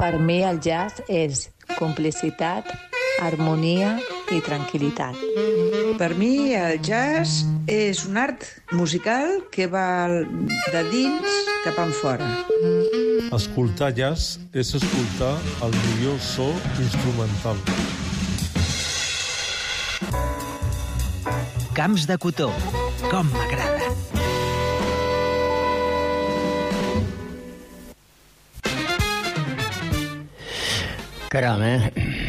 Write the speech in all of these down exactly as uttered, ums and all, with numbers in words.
Per mi el jazz és complicitat, harmonia i tranquil·litat. Per mi el jazz és un art musical que va de dins cap enfora. Escoltar jazz és escoltar el millor so instrumental. Camps de cotó, com m'agrada. Caram, eh?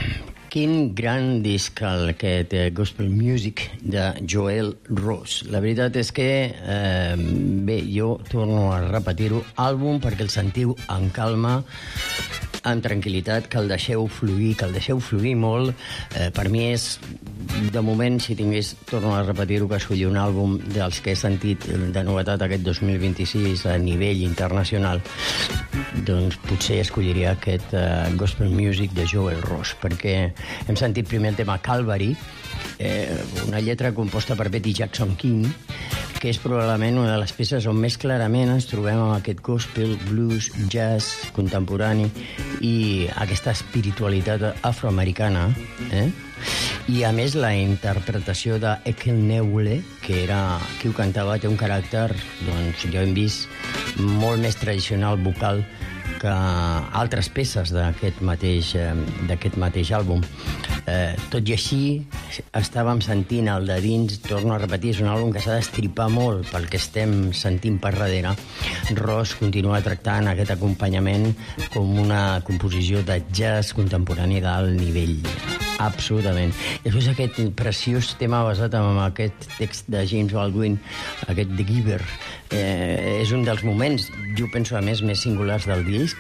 Quin gran disc aquest eh, Gospel Music de Joel Ross. La veritat és que, eh, bé, jo torno a repetir-ho, àlbum perquè el sentiu en calma, amb tranquil·litat, que el deixeu fluir, que el deixeu fluir molt. Eh, per mi és, de moment, si tingués, torno a repetir-ho, que escollir un àlbum dels que he sentit de novetat aquest dos mil vint-i-sis a nivell internacional, doncs potser escolliria aquest uh, Gospel Music de Joel Ross, perquè hem sentit primer el tema Calvary, eh, una lletra composta per Betty Jackson King, que és probablement una de les peces on més clarament ens trobem amb aquest gospel, blues, jazz contemporani i aquesta espiritualitat afroamericana, eh? I a més la interpretació d'Ekel Neule, que era qui ho cantava, té un caràcter, doncs jo hem vist, molt més tradicional vocal que altres peces d'aquest mateix, d'aquest mateix àlbum. Eh, tot i així estàvem sentint el de dins, torno a repetir, és un àlbum que s'ha d'estripar molt pel que estem sentint per darrere. Ross continua tractant aquest acompanyament com una composició de jazz contemporani d'alt nivell, absolutament. I després aquest preciós tema basat en aquest text de James Baldwin, aquest The Giver, eh, és un dels moments, jo penso a més, més singulars del disc.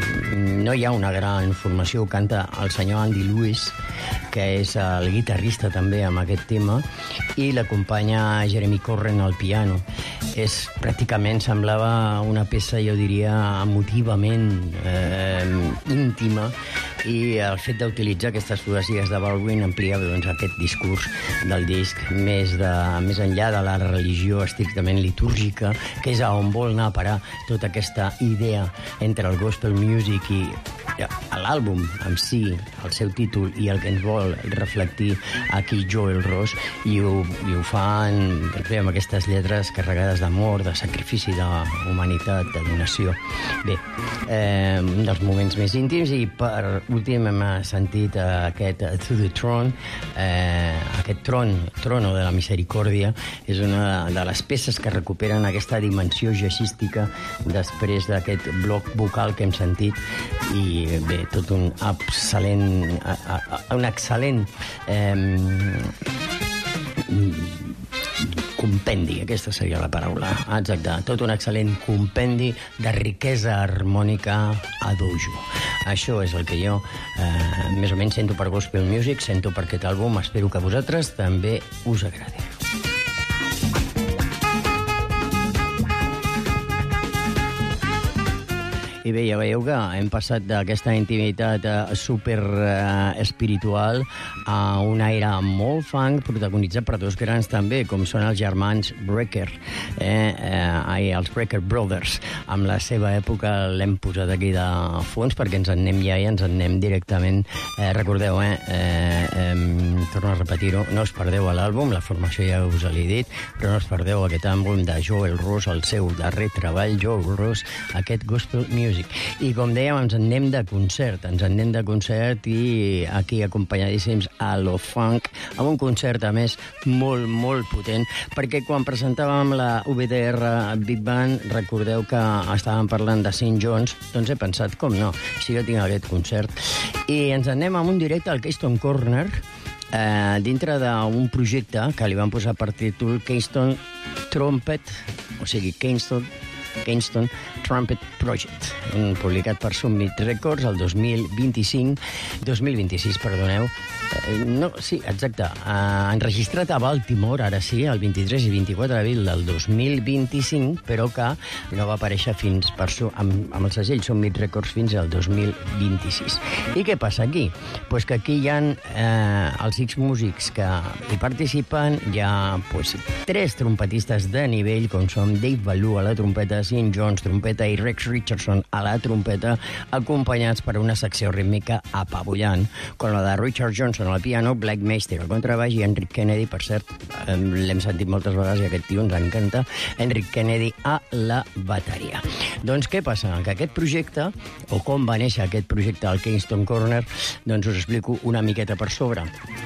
No hi ha una gran formació, ho canta el senyor Andy Lewis, que és el guitarrista també amb aquest tema, i l'acompanya Jeremy Corren al piano. És pràcticament, semblava una peça, jo diria, emotivament eh, íntima, i el fet d'utilitzar aquestes fotografies de Baldwin amplia, doncs, aquest discurs del disc més, de, més enllà de la religió estrictament litúrgica, que és a on vol anar a parar tota aquesta idea entre el gospel music i l'àlbum en si, el seu títol i el que ens vol reflectir aquí Joel Ross, i ho, i ho fan bé, amb aquestes lletres carregades d'amor, de sacrifici, d'humanitat, de donació. Bé, eh, un dels moments més íntims. I per últim hem sentit aquest To the Throne, eh, aquest tron, trono de la misericòrdia, és una de les peces que recuperen aquesta dimensió jazzística després d'aquest bloc vocal que hem sentit. I bé, tot un excel·lent un excel·lent eh, compendi, aquesta seria la paraula exacta, tot un excel·lent compendi de riquesa harmònica a dojo. Això és el que jo eh, més o menys sento per Gospel Music, sento per aquest àlbum, espero que a vosaltres també us agradi. I bé, ja veieu que hem passat d'aquesta intimitat eh, super eh, espiritual a un aire molt funk, protagonitzat per dos grans també, com són els germans Brecker, eh, eh, els Brecker Brothers. Amb la seva època l'hem posat aquí de fons perquè ens en anem ja i ens en anem directament. Eh, recordeu, eh, eh, eh, torno a repetir-ho, no us perdeu a l'àlbum, la formació ja us l'he dit, però no us perdeu aquest àlbum de Joel Ross, el seu darrer treball, Joel Ross, aquest Gospel Music. I com dèiem, ens en anem de concert, ens en anem de concert i aquí acompanyadíssims a lo funk, amb un concert a més molt, molt potent, perquè quan presentàvem la V D R Big Band, recordeu que estàvem parlant de Saint John's, doncs he pensat, com no, si jo tinc aquest concert. I ens en anem amb un directe al Keystone Corner, eh, dintre d'un projecte que li van posar per títol Keystone Trumpet, o sigui, Keystone Keystone Trumpet Project, publicat per Summit Records el dos mil vint-i-cinc, dos mil vint-i-sis, perdoneu. No, sí, exacte. Uh, enregistrat a Baltimore, ara sí, el vint-i-tres i vint-i-quatre d'abril del dos mil vint-i-cinc, però que no va aparèixer fins per su, amb, amb el segell Summit Records fins al dos mil vint-i-sis. I què passa aquí? Pues que aquí hi ha eh, els X músics que hi participen, hi ha pues, tres trompetistes de nivell, com són Dave Ballou a la trompeta, Sean Jones, trompeta, i Rex Richardson a la trompeta, acompanyats per una secció rítmica apabullant, com la de Richard Johnson al piano, Blake Meister al contrabaix i Enric Kennedy, per cert, l'hem sentit moltes vegades i aquest tio ens encanta, Enric Kennedy a la bateria. Doncs què passa? Que aquest projecte, o com va néixer aquest projecte al Kingston Corner, doncs us explico una miqueta per sobre.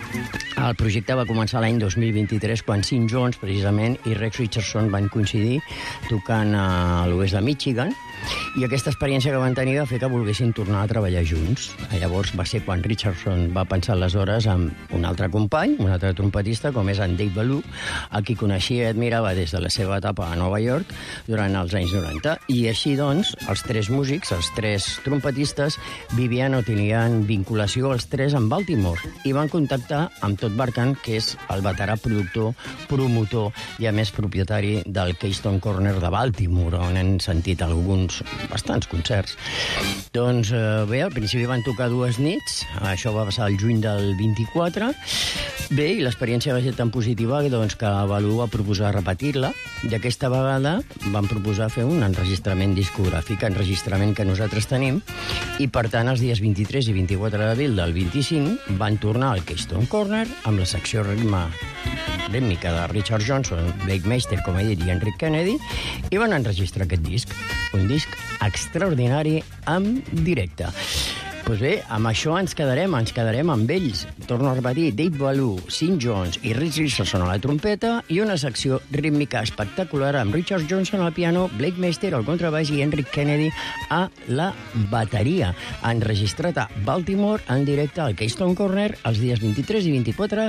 El projecte va començar l'any dos mil vint-i-tres, quan Sean Jones, precisament, i Rex Richardson van coincidir tocant a l'oest de Michigan, i aquesta experiència que van tenir va fer que volguessin tornar a treballar junts. Llavors va ser quan Richardson va pensar aleshores en un altre company, un altre trompetista, com és en Dave Ballou, a qui coneixia i admirava des de la seva etapa a Nova York durant els anys noranta. I així, doncs, els tres músics, els tres trompetistes, vivien o tenien vinculació els tres amb Baltimore i van contactar amb Todd Barkan, que és el veterà productor, promotor i, a més, propietari del Keystone Corner de Baltimore, on hem sentit alguns, bastants concerts. Doncs eh, bé, al principi van tocar dues nits, això va passar el juny del vint-i-quatre. Bé, i l'experiència va ser tan positiva doncs, que Ballou va proposar repetir-la, i aquesta vegada van proposar fer un enregistrament discogràfic, enregistrament que nosaltres tenim, i per tant els dies vint-i-tres i vint-i-quatre d'abril del vint-i-cinc van tornar al Keystone Corner amb la secció ritme rítmica de Richard Johnson, Blake Meister, com he dit, i Enric Kennedy, i van enregistrar aquest disc, un disc extraordinari en directe. Doncs bé, amb això ens quedarem, ens quedarem amb ells. Torno a repetir, Dave Ballou, Sean Jones i Rich Richardson a la trompeta i una secció rítmica espectacular amb Richard Johnson al piano, Blake Meister al contrabaix i Enric Kennedy a la bateria. Enregistrat a Baltimore en directe al Keystone Corner els dies vint-i-tres i vint-i-quatre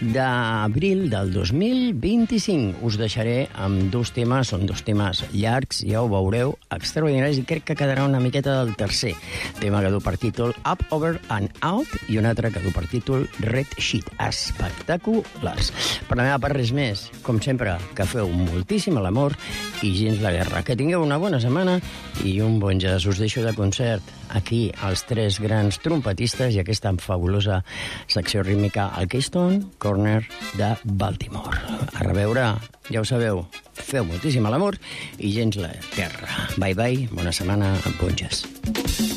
d'abril del dos mil vint-i-cinc. Us deixaré amb dos temes, són dos temes llargs, ja ho veureu, extraordinaris, i crec que quedarà una miqueta del tercer tema que du per títol Up, Over and Out i un altre que du per títol Red Sheet. Espectaculars. Per la meva part, res més. Com sempre, que feu moltíssim a l'amor i gens la guerra. Que tingueu una bona setmana i un bon jazz. Us deixo de concert aquí els tres grans trompetistes i aquesta fabulosa secció rítmica al Keystone Corner de Baltimore. A reveure, ja ho sabeu, feu moltíssim a l'amor i gens la guerra. Bye bye, bona setmana, bon jazz.